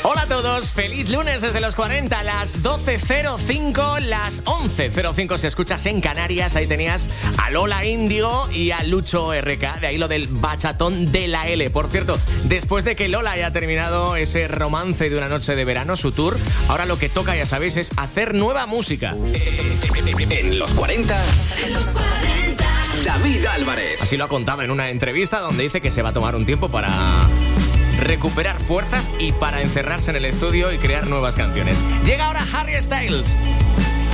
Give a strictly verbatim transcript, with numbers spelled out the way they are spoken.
Hola a todos, feliz lunes desde los cuarenta, las doce cero cinco, las once cero cinco si escuchas en Canarias. Ahí tenías a Lola Índigo y a Lucho R K, de ahí lo del bachatón de la L. Por cierto, después de que Lola haya terminado ese romance de una noche de verano, su tour, ahora lo que toca, ya sabéis, es hacer nueva música. En los cuarenta, en los cuarenta, David Álvarez. Así lo ha contado en una entrevista donde dice que se va a tomar un tiempo para recuperar fuerzas y para encerrarse en el estudio y crear nuevas canciones. Llega ahora Harry Styles.